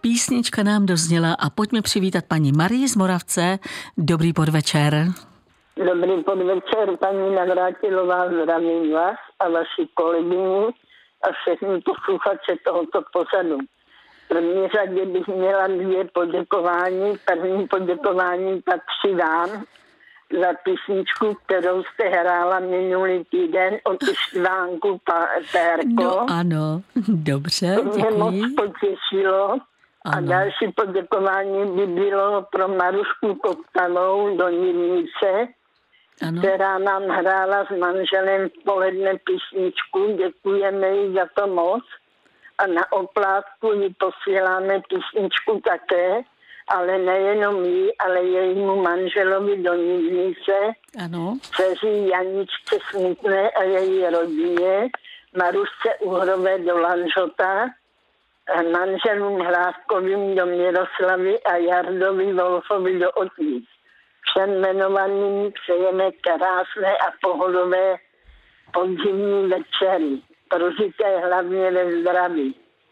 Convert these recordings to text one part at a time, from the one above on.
písnička nám dozněla a pojďme přivítat paní Marii z Moravce. Dobrý podvečer. Dobrý podvečer, paní Navrátilová, zdravím vás a vaši kolegyni a všechny posluchače tohoto pořadu. V první řadě bych měla 2 poděkování. První poděkování patří vám za písničku, kterou jste hrála minulý týden od Štvánku Pérko. No ano, dobře, to mě děkuji. moc potěšilo. A další poděkování by bylo pro Marušku Koptalovou do Nivnice, která nám hrála s manželem v poledne písničku. Děkujeme jí za to moc. A na oplátku jí posíláme písničku také, ale nejenom jí, ale jejímu manželovi do Nivnice, dceři Janičce Smutné a její rodině, Marušce Uhrové do Lanžota, manželům Hlávkovým do Miroslavy a Jardovi Wolfovi do Otic. Všem jmenovaným přejeme krásné a pohodové podzimní večery. Prožité hlavně ve zdraví.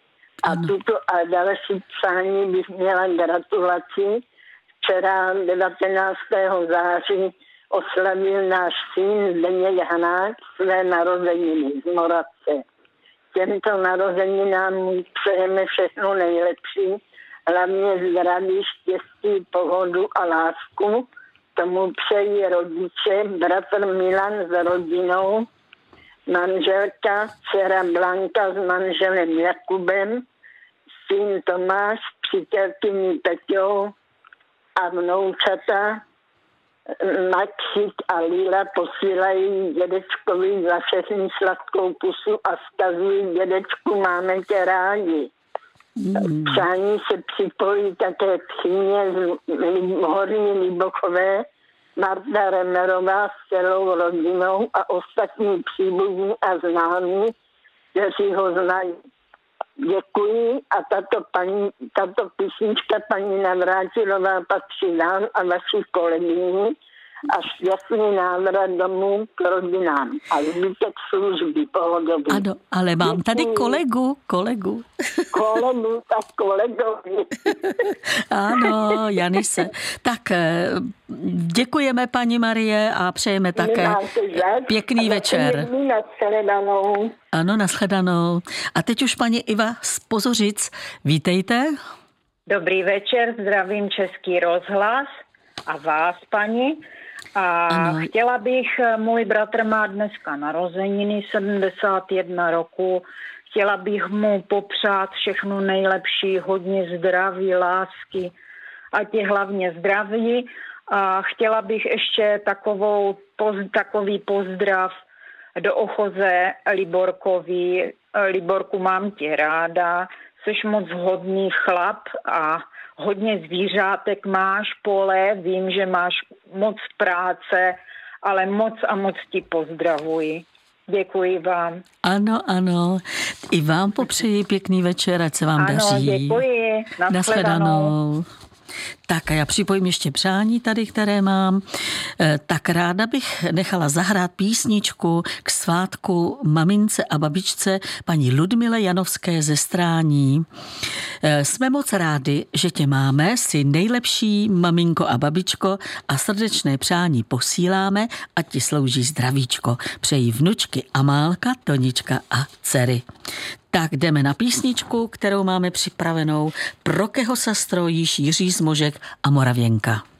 A další přání bych měla gratulaci. Včera 19. září oslavil náš syn Zdeněk Hanák své narozeniny z Moravce. Těmto narozeninám přejeme všechno nejlepší, hlavně zdraví, štěstí, pohodu a lásku. Tomu přejí rodiče, bratr Milan s rodinou, manželka, dcera Blanka s manželem Jakubem, syn Tomáš, přítelkyní Peťou a vnoučata Maxik a Lila posílají dědečkovi za všechny sladkou pusu a vzkazují: dědečku, máme tě rádi. Přání se připojí také tchyně z Horní Libochové, Marta Remerová s celou rodinou a ostatní příbuzní a známí, kteří ho znají. Děkuji a tato písnička paní Navrátilová patří vám a vaší kolegyni a šťastný návrat domů k rodinám a zbytek služby pohodový. Ano, ale mám tady kolegu. Kolegu, tak kolegovi. Ano, Janise. Tak děkujeme paní Marie a přejeme také pěkný večer. Nashledanou. Ano, nashledanou. A teď už paní Iva z Pozořic. Vítejte. Dobrý večer, zdravím Český rozhlas a vás, paní. A chtěla bych, můj bratr má dneska narozeniny, 71 roku. Chtěla bych mu popřát všechno nejlepší, hodně zdraví, lásky, ať je hlavně zdraví. A chtěla bych ještě takový pozdrav do Ochoze Liborkovi. Liborku, mám tě ráda, jsi moc hodný chlap a hodně zvířátek máš, pole, vím, že máš moc práce, ale moc a moc ti pozdravuji. Děkuji vám. Ano. I vám popřeji pěkný večer, ať se vám daří. Ano, děkuji. Nashledanou. Tak a já připojím ještě přání tady, které mám. Tak ráda bych nechala zahrát písničku k svátku mamince a babičce paní Ludmile Janovské ze Strání. Jsme moc rádi, že tě máme, jsi nejlepší maminko a babičko a srdečné přání posíláme, ať ti slouží zdravíčko. Přejí vnučky Amálka, Tonička a dcery. Tak jdeme na písničku, kterou máme připravenou pro Keho Sastro, Jiří Zmožek a Moravěnka.